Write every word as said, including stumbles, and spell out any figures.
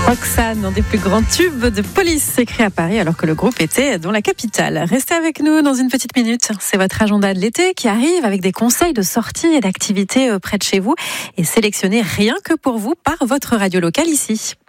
Roxane, un des plus grands tubes de Police, écrit à Paris alors que le groupe était dans la capitale. Restez avec nous dans une petite minute. C'est votre agenda de l'été qui arrive avec des conseils de sorties et d'activités près de chez vous et sélectionnés rien que pour vous par votre radio locale ici.